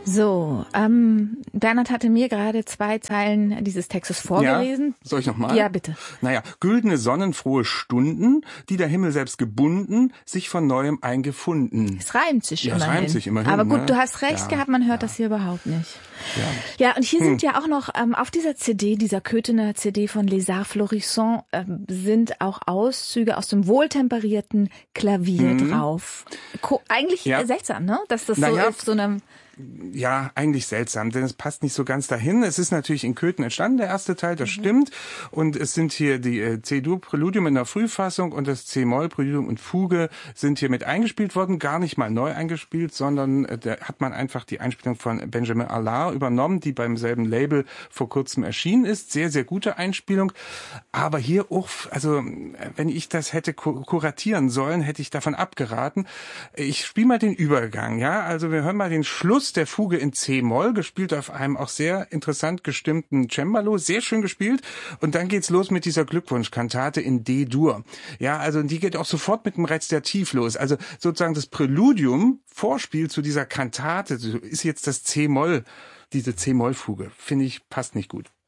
So, Bernhard hatte mir gerade 2 Zeilen dieses Textes vorgelesen. Ja, soll ich nochmal? Ja, bitte. Güldene sonnenfrohe Stunden, die der Himmel selbst gebunden, sich von Neuem eingefunden. Es reimt sich immerhin. Es reimt sich immerhin. Aber gut, ne? du hast recht gehabt, man hört das hier überhaupt nicht. Ja, und hier sind ja auch noch auf dieser CD, dieser Köthener CD von Les Arts Florissants, sind auch Auszüge aus dem wohltemperierten Klavier drauf. Eigentlich seltsam, ne? Dass das so auf so einem... Ja, eigentlich seltsam, denn es passt nicht so ganz dahin. Es ist natürlich in Köthen entstanden, der erste Teil, das stimmt. Und es sind hier die C-Dur-Präludium in der Frühfassung und das C-Moll-Präludium und Fuge sind hier mit eingespielt worden, gar nicht mal neu eingespielt, sondern da hat man einfach die Einspielung von Benjamin Allard übernommen, die beim selben Label vor kurzem erschienen ist. Sehr, sehr gute Einspielung. Aber hier auch, also wenn ich das hätte kuratieren sollen, hätte ich davon abgeraten. Ich spiele mal den Übergang, ja. Also wir hören mal den Schluss der Fuge in C-Moll, gespielt auf einem auch sehr interessant gestimmten Cembalo, sehr schön gespielt. Und dann geht's los mit dieser Glückwunschkantate in D-Dur. Ja, also die geht auch sofort mit dem Rezitativ los. Also sozusagen das Präludium, Vorspiel zu dieser Kantate, ist jetzt das C-Moll, diese C-Moll-Fuge. Finde ich, passt nicht gut.